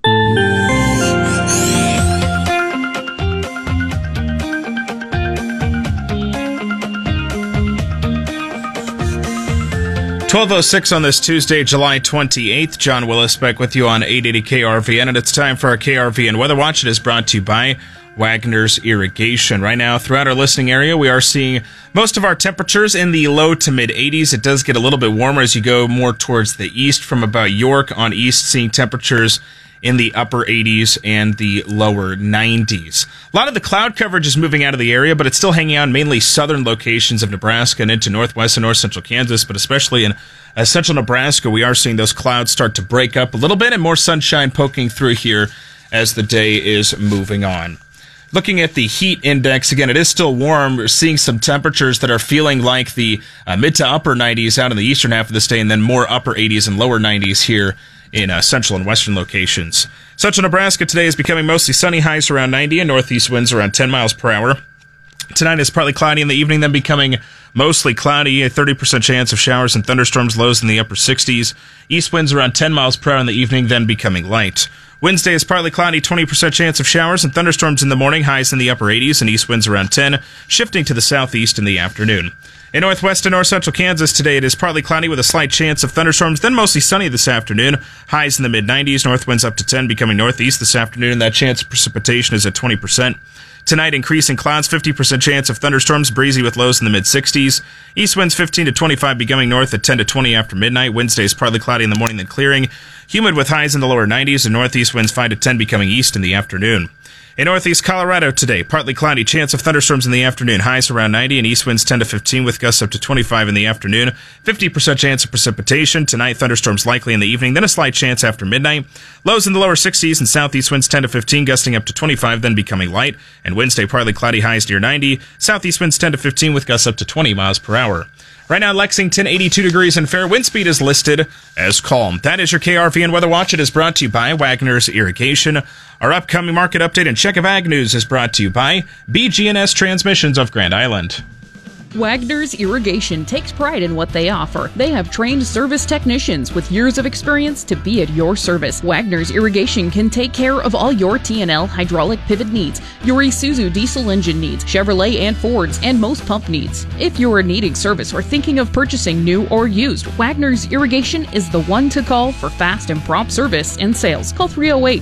12:06 on this Tuesday, July 28th. John Willis back with you on 880 KRVN, and it's time for our KRVN Weather Watch. It is brought to you by Wagner's Irrigation. Right now, throughout our listening area, we are seeing most of our temperatures in the low to mid 80s. It does get a little bit warmer as you go more towards the east from about York on east, seeing temperatures in the upper 80s and the lower 90s. A lot of the cloud coverage is moving out of the area, but it's still hanging out in mainly southern locations of Nebraska and into northwest and north central Kansas, but especially in central Nebraska, we are seeing those clouds start to break up a little bit and more sunshine poking through here as the day is moving on. Looking at the heat index, again, it is still warm. We're seeing some temperatures that are feeling like the mid to upper 90s out in the eastern half of the state, and then more upper 80s and lower 90s here in central and western locations. Central Nebraska today is becoming mostly sunny, highs around 90, and northeast winds around 10 miles per hour. Tonight is partly cloudy in the evening, then becoming mostly cloudy, a 30% chance of showers and thunderstorms, lows in the upper 60s. East winds around 10 miles per hour in the evening, then becoming light. Wednesday is partly cloudy, 20% chance of showers and thunderstorms in the morning, highs in the upper 80s, and east winds around 10, shifting to the southeast in the afternoon. In northwest and north central Kansas today, it is partly cloudy with a slight chance of thunderstorms, then mostly sunny this afternoon. Highs in the mid-90s, north winds up to 10, becoming northeast this afternoon, and that chance of precipitation is at 20%. Tonight, increasing clouds, 50% chance of thunderstorms, breezy with lows in the mid-60s. East winds 15 to 25, becoming north at 10 to 20 after midnight. Wednesday is partly cloudy in the morning, then clearing. Humid with highs in the lower 90s, and northeast winds 5 to 10, becoming east in the afternoon. In northeast Colorado today, partly cloudy, chance of thunderstorms in the afternoon, highs around 90, and east winds 10 to 15 with gusts up to 25 in the afternoon. 50% chance of precipitation. Tonight, thunderstorms likely in the evening, then a slight chance after midnight. Lows in the lower 60s, and southeast winds 10 to 15, gusting up to 25, then becoming light. And Wednesday, partly cloudy, highs near 90. Southeast winds 10 to 15 with gusts up to 20 miles per hour. Right now, Lexington, 82 degrees and fair. Wind speed is listed as calm. That is your KRVN Weather Watch. It is brought to you by Wagner's Irrigation. Our upcoming market update and check of ag news is brought to you by BG&S Transmissions of Grand Island. Wagner's Irrigation takes pride in what they offer. They have trained service technicians with years of experience to be at your service. Wagner's Irrigation can take care of all your T&L hydraulic pivot needs, your Isuzu diesel engine needs, Chevrolet and Fords, and most pump needs. If you are needing service or thinking of purchasing new or used, Wagner's Irrigation is the one to call for fast and prompt service and sales. Call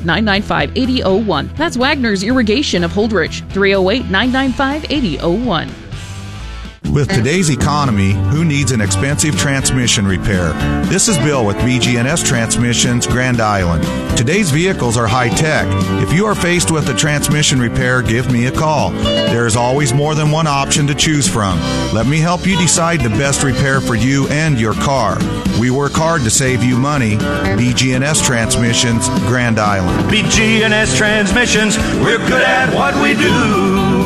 308-995-8001. That's Wagner's Irrigation of Holdrege, 308-995-8001. With today's economy, who needs an expensive transmission repair? This is Bill with BG&S Transmissions, Grand Island. Today's vehicles are high-tech. If you are faced with a transmission repair, give me a call. There is always more than one option to choose from. Let me help you decide the best repair for you and your car. We work hard to save you money. BG&S Transmissions, Grand Island. BG&S Transmissions, we're good at what we do.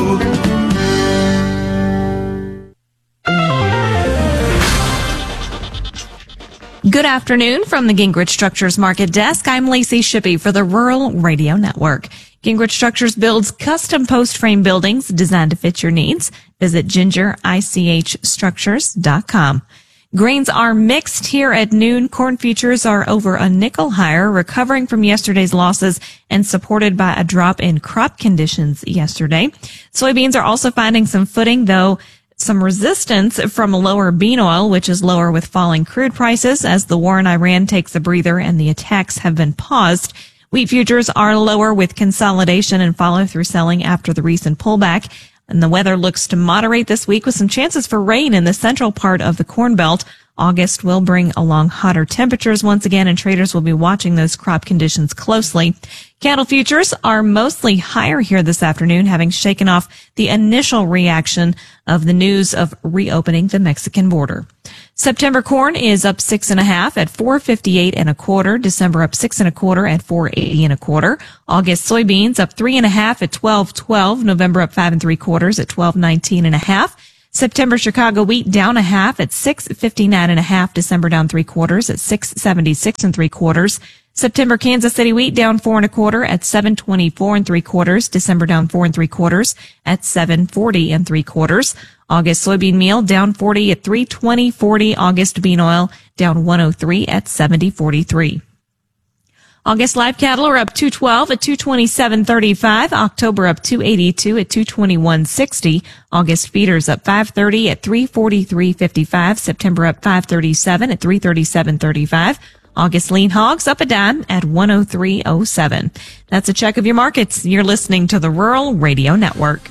Good afternoon from the Gingrich Structures Market Desk. I'm Lacey Shippey for the Rural Radio Network. Gingrich Structures builds custom post-frame buildings designed to fit your needs. Visit gingerichstructures.com. Grains are mixed here at noon. Corn futures are over a nickel higher, recovering from yesterday's losses and supported by a drop in crop conditions yesterday. Soybeans are also finding some footing, though some resistance from lower bean oil, which is lower with falling crude prices as the war in Iran takes a breather and the attacks have been paused. Wheat futures are lower with consolidation and follow-through selling after the recent pullback. And the weather looks to moderate this week with some chances for rain in the central part of the Corn Belt. August will bring along hotter temperatures once again, and traders will be watching those crop conditions closely. Cattle futures are mostly higher here this afternoon, having shaken off the initial reaction of the news of reopening the Mexican border. September corn is up 6.5 at $4.5825. December up 6.25 at $4.8025. August soybeans up 3.5 at $12.12. November up 5 3/4 at $12.19.5. September Chicago wheat down 0.5 at $6.59.5. December down 3/4 at $6.76 3/4. September Kansas City wheat down 4 1/4 at $7.24 3/4. December down 4 3/4 at $7.40 3/4. August soybean meal down 40 at $3.20.40. August bean oil down 103 at $70.43. August live cattle are up 212 at 227.35. October up 282 at 221.60. August feeders up 530 at 343.55. September up 537 at 337.35. August lean hogs up a dime at 103.07. That's a check of your markets. You're listening to the Rural Radio Network.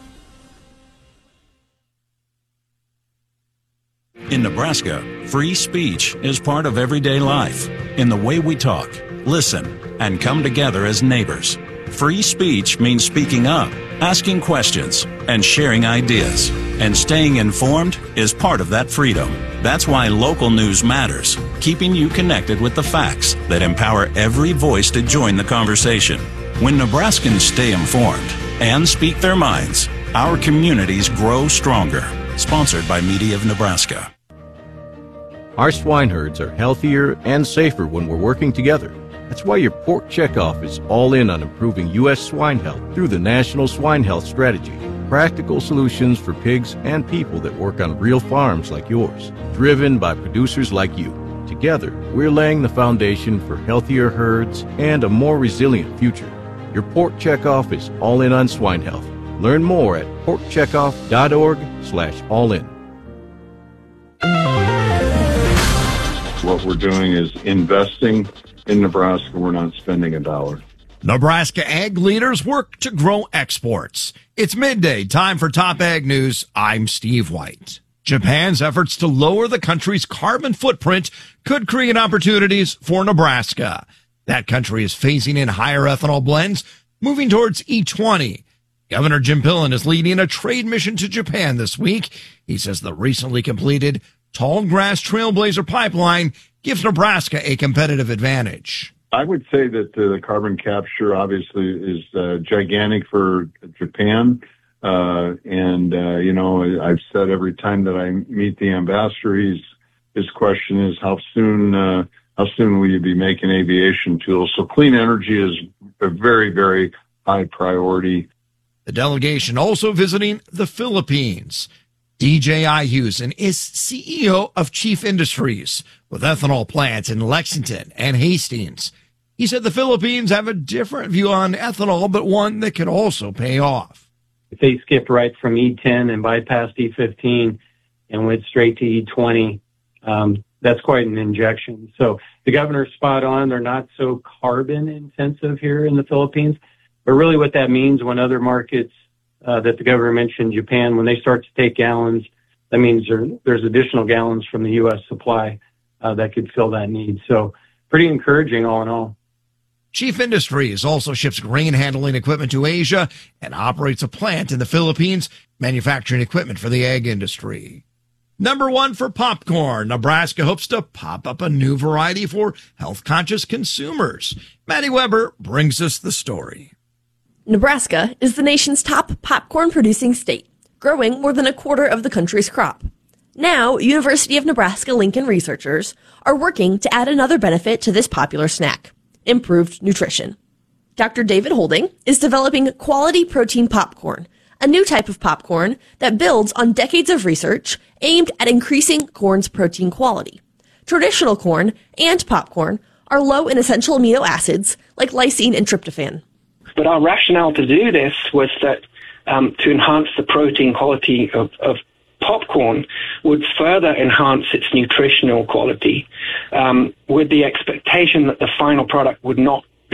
In Nebraska, free speech is part of everyday life in the way we talk, listen, and come together as neighbors. Free speech means speaking up, asking questions, and sharing ideas. And staying informed is part of that freedom. That's why local news matters, keeping you connected with the facts that empower every voice to join the conversation. When Nebraskans stay informed and speak their minds, our communities grow stronger. Sponsored by Media of Nebraska. Our swine herds are healthier and safer when we're working together. That's why your pork checkoff is all in on improving U.S. swine health through the National Swine Health Strategy. Practical solutions for pigs and people that work on real farms like yours, driven by producers like you. Together, we're laying the foundation for healthier herds and a more resilient future. Your pork checkoff is all in on swine health. Learn more at porkcheckoff.org/all-in. What we're doing is investing in Nebraska. We're not spending a dollar. Nebraska ag leaders work to grow exports. It's midday, time for Top Ag News. I'm Steve White. Japan's efforts to lower the country's carbon footprint could create opportunities for Nebraska. That country is phasing in higher ethanol blends, moving towards E20. Governor Jim Pillen is leading a trade mission to Japan this week. He says the recently completed Tallgrass Trailblazer pipeline gives Nebraska a competitive advantage. I would say that the carbon capture obviously is gigantic for Japan. I've said every time that I meet the ambassador, his question is how soon will you be making aviation fuels? So clean energy is a very, very high priority. The delegation also visiting the Philippines. DJI Houston is CEO of Chief Industries with ethanol plants in Lexington and Hastings. He said the Philippines have a different view on ethanol, but one that could also pay off. If they skipped right from E10 and bypassed E15 and went straight to E20, that's quite an injection. So the governor's spot on. They're not so carbon intensive here in the Philippines. But really what that means when other markets that the governor mentioned, Japan, when they start to take gallons, that means there's additional gallons from the U.S. supply that could fill that need. So pretty encouraging all in all. Chief Industries also ships grain handling equipment to Asia and operates a plant in the Philippines, manufacturing equipment for the ag industry. Number one for popcorn. Nebraska hopes to pop up a new variety for health-conscious consumers. Maddie Weber brings us the story. Nebraska is the nation's top popcorn-producing state, growing more than a quarter of the country's crop. Now, University of Nebraska-Lincoln researchers are working to add another benefit to this popular snack: improved nutrition. Dr. David Holding is developing quality protein popcorn, a new type of popcorn that builds on decades of research aimed at increasing corn's protein quality. Traditional corn and popcorn are low in essential amino acids like lysine and tryptophan. But our rationale to do this was that to enhance the protein quality of popcorn would further enhance its nutritional quality, with the expectation that the final product would not be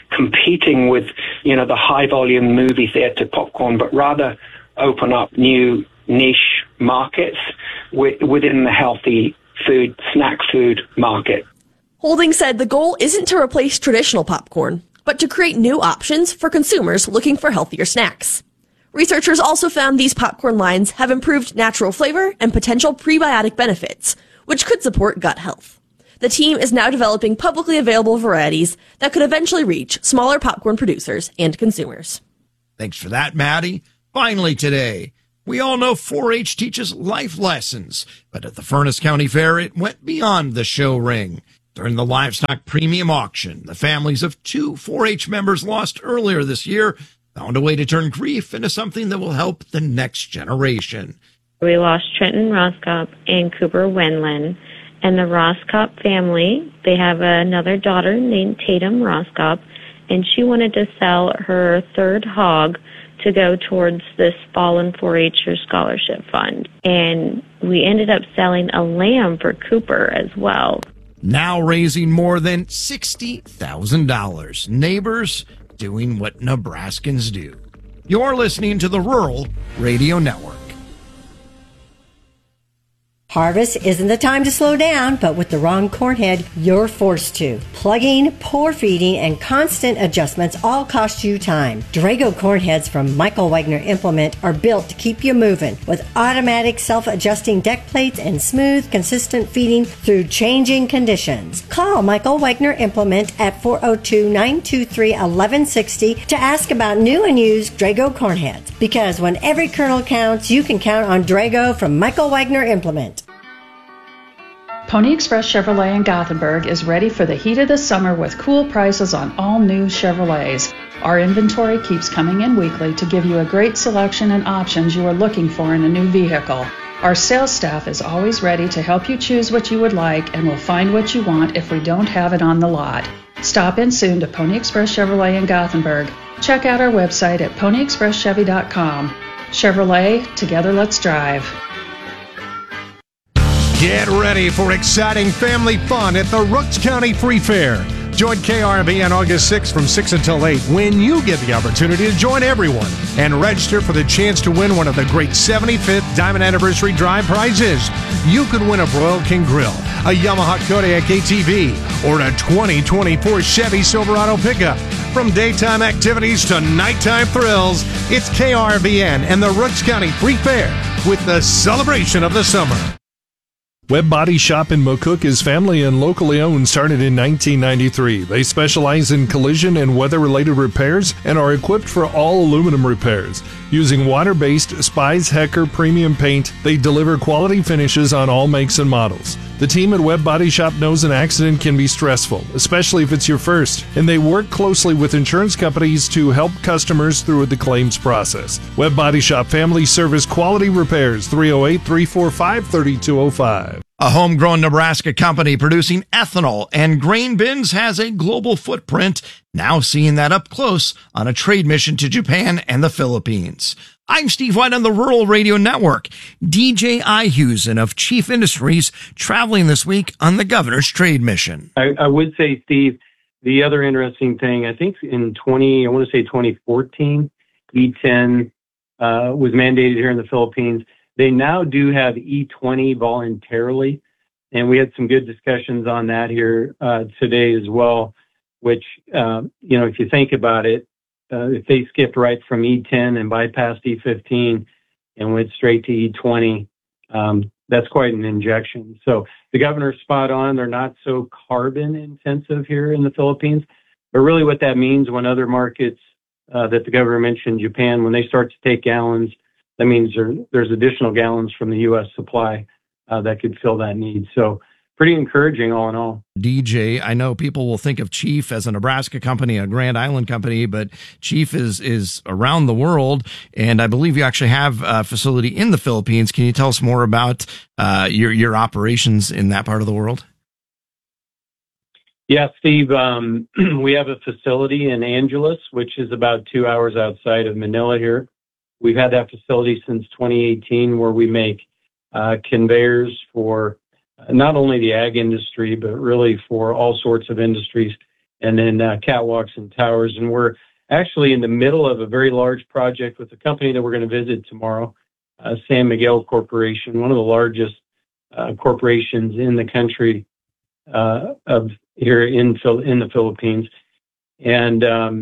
competing with, the high volume movie theater popcorn, but rather open up new niche markets within the healthy food, snack food market. Holding said the goal isn't to replace traditional popcorn, but to create new options for consumers looking for healthier snacks. Researchers also found these popcorn lines have improved natural flavor and potential prebiotic benefits, which could support gut health. The team is now developing publicly available varieties that could eventually reach smaller popcorn producers and consumers. Thanks for that, Maddie. Finally today, we all know 4-H teaches life lessons, but at the Furnace County Fair, it went beyond the show ring. During the livestock premium auction, the families of 2 4-H members lost earlier this year found a way to turn grief into something that will help the next generation. We lost Trenton Roscop and Cooper Wenlin. And the Roscop family, they have another daughter named Tatum Roscop, and she wanted to sell her third hog to go towards this Fallen 4-H'er Scholarship Fund. And we ended up selling a lamb for Cooper as well. Now raising more than $60,000. Neighbors doing what Nebraskans do. You're listening to the Rural Radio Network. Harvest isn't the time to slow down, but with the wrong corn head, you're forced to. Plugging, pour feeding, and constant adjustments all cost you time. Drago corn heads from Michael Wagner Implement are built to keep you moving with automatic self-adjusting deck plates and smooth, consistent feeding through changing conditions. Call Michael Wagner Implement at 402-923-1160 to ask about new and used Drago corn heads. Because when every kernel counts, you can count on Drago from Michael Wagner Implement. Pony Express Chevrolet in Gothenburg is ready for the heat of the summer with cool prices on all new Chevrolets. Our inventory keeps coming in weekly to give you a great selection and options you are looking for in a new vehicle. Our sales staff is always ready to help you choose what you would like and will find what you want if we don't have it on the lot. Stop in soon to Pony Express Chevrolet in Gothenburg. Check out our website at ponyexpresschevy.com. Chevrolet, together let's drive. Get ready for exciting family fun at the Rooks County Free Fair. Join KRB on August 6th from 6 until 8 when you get the opportunity to join everyone and register for the chance to win one of the great 75th Diamond Anniversary Drive prizes. You could win a Broil King Grill, a Yamaha Kodiak ATV, or a 2024 Chevy Silverado pickup. From daytime activities to nighttime thrills, it's KRBN and the Rooks County Free Fair with the celebration of the summer. Webb Body Shop in McCook is family and locally owned, started in 1993. They specialize in collision and weather-related repairs and are equipped for all aluminum repairs. Using water-based Spies Hecker premium paint, they deliver quality finishes on all makes and models. The team at Webb Body Shop knows an accident can be stressful, especially if it's your first, and they work closely with insurance companies to help customers through the claims process. Webb Body Shop Family Service Quality Repairs, 308-345-3205. A homegrown Nebraska company producing ethanol and grain bins has a global footprint, now seeing that up close on a trade mission to Japan and the Philippines. I'm Steve White on the Rural Radio Network. DJ Ihusen of Chief Industries traveling this week on the governor's trade mission. I would say, Steve, the other interesting thing, I think in 2014, E10 was mandated here in the Philippines. They now do have E20 voluntarily, and we had some good discussions on that here today as well, which, if you think about it, if they skipped right from E10 and bypassed E15 and went straight to E20, that's quite an injection. So the governor's spot on. They're not so carbon intensive here in the Philippines, but really what that means when other markets that the governor mentioned, Japan, when they start to take gallons, that means there's additional gallons from the U.S. supply that could fill that need. So pretty encouraging all in all. DJ, I know people will think of Chief as a Nebraska company, a Grand Island company, but Chief is around the world, and I believe you actually have a facility in the Philippines. Can you tell us more about your operations in that part of the world? Yeah, Steve, we have a facility in Angeles, which is about 2 hours outside of Manila here. We've had that facility since 2018, where we make conveyors for not only the ag industry, but really for all sorts of industries and then catwalks and towers. And we're actually in the middle of a very large project with a company that we're going to visit tomorrow, San Miguel Corporation, one of the largest corporations in the country of here in the Philippines. And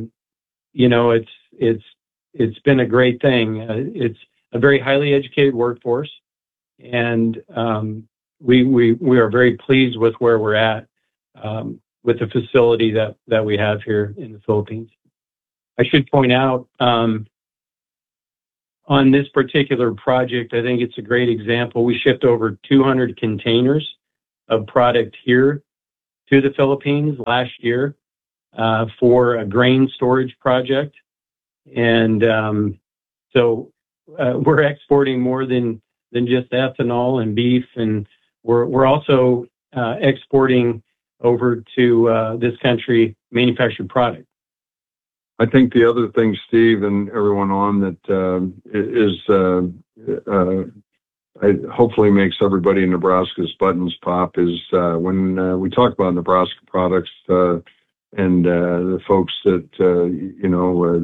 it's been a great thing. It's a very highly educated workforce, and we are very pleased with where we're at with the facility that we have here in the Philippines. I should point out on this particular project, I think it's a great example. We shipped over 200 containers of product here to the Philippines last year for a grain storage project. And so we're exporting more than just ethanol and beef, and we're also exporting over to this country manufactured product. I think the other thing, Steve, and everyone on that hopefully makes everybody in Nebraska's buttons pop is when we talk about Nebraska products and the folks that